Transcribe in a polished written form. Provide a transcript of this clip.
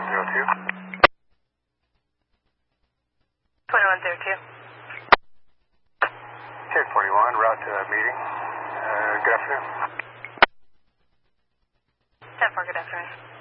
2102. K41, route to a meeting. Good afternoon. 10-4, good afternoon.